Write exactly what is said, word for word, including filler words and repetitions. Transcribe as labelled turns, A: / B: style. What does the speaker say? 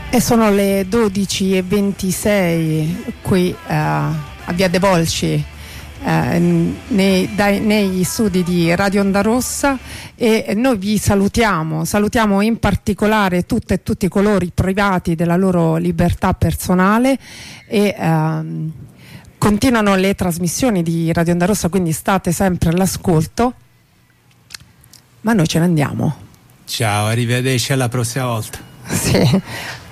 A: E sono le dodici e ventisei qui uh, a Via De Volci, uh, nei, dai, negli studi di Radio Onda Rossa, e noi vi salutiamo, salutiamo in particolare tutte e tutti coloro privati della loro libertà personale, e uh, continuano le trasmissioni di Radio Onda Rossa, quindi state sempre all'ascolto, ma noi ce ne andiamo.
B: Ciao, arrivederci alla prossima volta.
A: Sì.